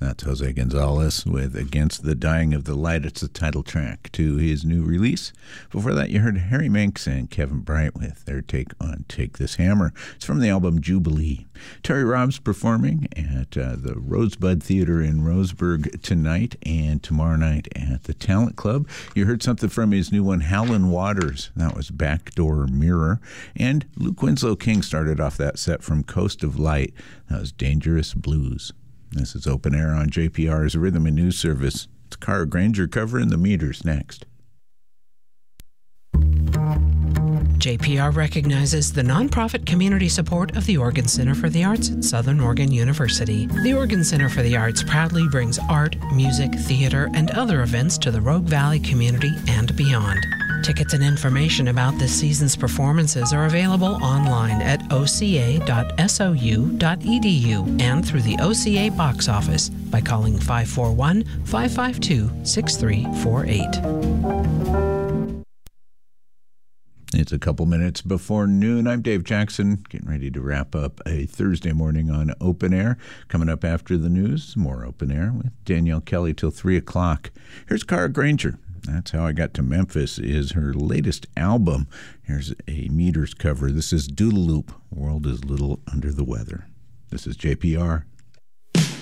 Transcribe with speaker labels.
Speaker 1: That's Jose Gonzalez with Against the Dying of the Light. It's the title track to his new release. Before that, you heard Harry Manx and Kevin Bright with their take on Take This Hammer. It's from the album Jubilee. Terry Robb's performing at the Rosebud Theater in Roseburg tonight and tomorrow night at the Talent Club. You heard something from his new one, Howlin' Waters. That was Backdoor Mirror. And Luke Winslow King started off that set from Coast of Light. That was Dangerous Blues. This is Open Air on JPR's Rhythm and News Service. It's Cara Granger covering the meters next.
Speaker 2: JPR recognizes the nonprofit community support of the Oregon Center for the Arts at Southern Oregon University. The Oregon Center for the Arts proudly brings art, music, theater, and other events to the Rogue Valley community and beyond. Tickets and information about this season's performances are available online at oca.sou.edu and through the OCA box office by calling 541-552-6348.
Speaker 1: It's a couple minutes before noon. I'm Dave Jackson, getting ready to wrap up a Thursday morning on Open Air. Coming up after the news, more Open Air with Danielle Kelly till 3 o'clock. Here's Cara Granger. That's How I Got to Memphis is her latest album. Here's a meters cover. This is Doodle Loop, World is Little Under the Weather. This is JPR.